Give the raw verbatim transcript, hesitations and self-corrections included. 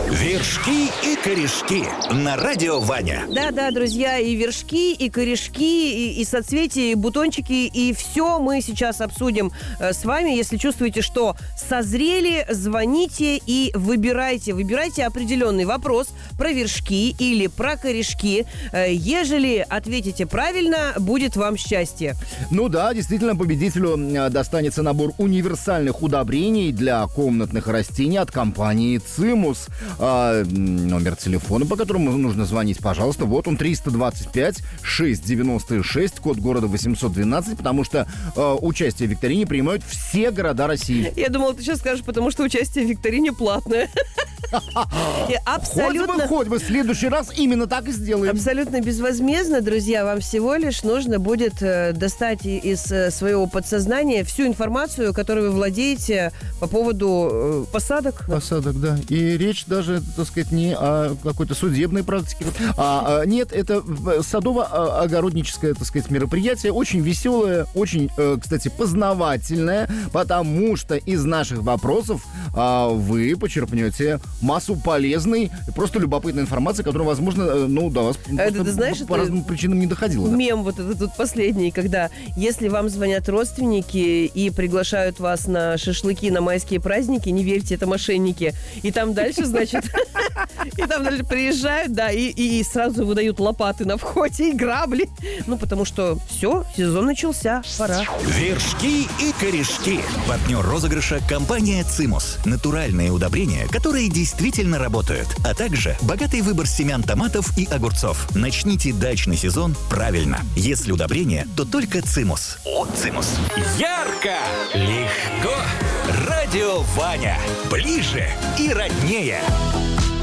Вершки и корешки на радио Ваня. Да-да, друзья, и вершки, и корешки, и, и соцветия, и бутончики, и все мы сейчас обсудим э, с вами. Если чувствуете, что созрели, звоните и выбирайте. Выбирайте определенный вопрос про вершки или про корешки. Э, ежели ответите правильно, будет вам счастье. Ну да, действительно, победителю э, достанется набор универсальных удобрений для комнатных растений от компании «Цимус». А, номер телефона, по которому нужно звонить, пожалуйста, вот он, триста двадцать пять шестьсот девяносто шесть, код города восемьсот двенадцать, потому что э, участие в викторине принимают все города России. Я думала, ты сейчас скажешь, потому что участие в викторине платное. Абсолютно. Хоть бы, хоть бы, в следующий раз именно так и сделаем. Абсолютно безвозмездно, друзья. Вам всего лишь нужно будет э, достать из э, своего подсознания всю информацию, которую вы владеете по поводу э, посадок. Посадок, да. И речь даже, так сказать, не о какой-то судебной практике. А, а, нет, это садово-огородническое, так сказать, мероприятие. Очень веселое, очень, э, кстати, познавательное, потому что из наших вопросов э, вы почерпнете массу полезной, просто любопытной информации, которая, возможно, ну, до вас это, ты знаешь, по разным причинам не доходила. Мем вот этот тут последний, когда если вам звонят родственники и приглашают вас на шашлыки, на майские праздники, не верьте, это мошенники. И там дальше, значит, и там дальше приезжают, да, и сразу выдают лопаты на входе и грабли. Ну, потому что все, сезон начался, пора. Вершки и корешки. Партнер розыгрыша — компания «Цимус». Натуральные удобрения, которые действительно работают. А также богатый выбор семян томатов и огурцов. Начните дачный сезон правильно. Если удобрения, то только «Цимус». От «Цимус». Ярко! Легко! Радио Ваня. Ближе и роднее.